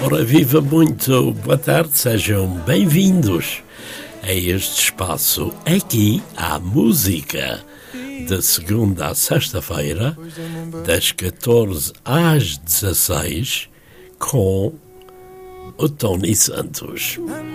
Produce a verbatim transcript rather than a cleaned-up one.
Ora, viva muito, boa tarde, sejam bem-vindos a este espaço. Aqui há música, de segunda a sexta-feira, das catorze às dezasseis, com o Tony Santos.